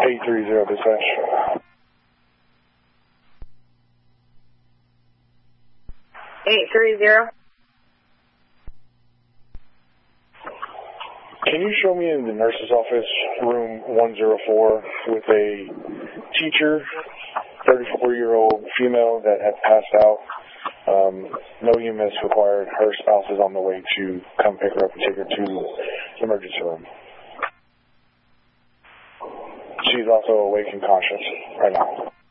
830 dispatch. 830. Can you show me in the nurse's office, room 104, with a teacher, 34-year-old female that had passed out? No EMS required. Her spouse is on the way to come pick her up and take her to the emergency room. She's also awake and conscious right now.